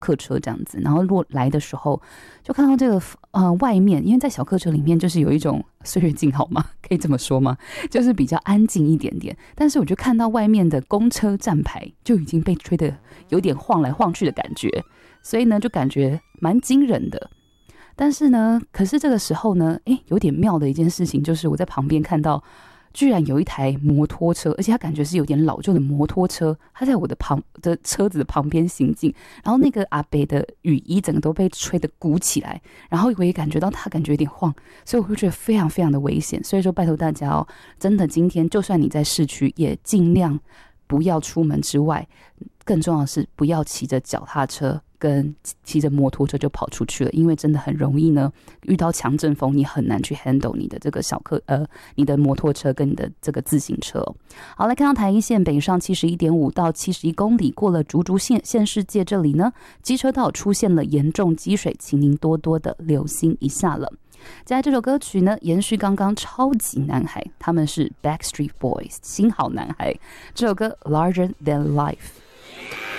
客车这样子，然后来的时候就看到这个外面，因为在小客车里面就是有一种岁月静好吗？可以这么说吗？就是比较安静一点点，但是我就看到外面的公车站牌就已经被吹得有点晃来晃去的感觉，所以呢就感觉蛮惊人的。但是呢，可是这个时候呢，有点妙的一件事情就是我在旁边看到，居然有一台摩托车，而且它感觉是有点老旧的摩托车，它在我的车子的旁边行进，然后那个阿伯的雨衣整个都被吹得鼓起来，然后我也感觉到他感觉有点晃，所以我会觉得非常非常的危险。所以说拜托大家哦，真的今天就算你在市区，也尽量不要出门之外，更重要的是不要骑着脚踏车跟骑着摩托车就跑出去了，因为真的很容易呢，遇到强阵风，你很难去 handle 你的这个你的摩托车跟你的这个自行车哦。好，来看到台一线北上71.5到71公里，过了竹竹县市界这里呢，机车道出现了严重积水，请您多多的留心一下了。接下来这首歌曲呢，延续刚刚超级男孩，他们是 Backstreet Boys 新好男孩，这首歌 Larger Than Life。